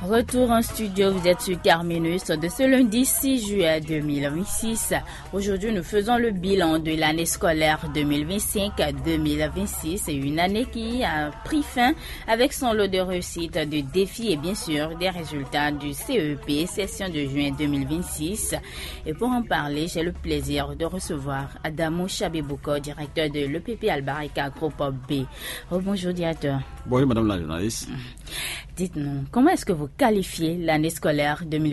Retour en studio, vous êtes sur Terminus de ce lundi 6 juillet 2026. Aujourd'hui, nous faisons le bilan de l'année scolaire 2025-2026. Une année qui a pris fin avec son lot de réussites, de défis et bien sûr des résultats du CEP, session de juin 2026. Et pour en parler, j'ai le plaisir de recevoir Adamo Chabibouko, directeur de l'EPP Albarika Groupe B. Bonjour, directeur. Bonjour, madame la journaliste. Dites-nous, comment est-ce que vous qualifiez l'année scolaire 2026?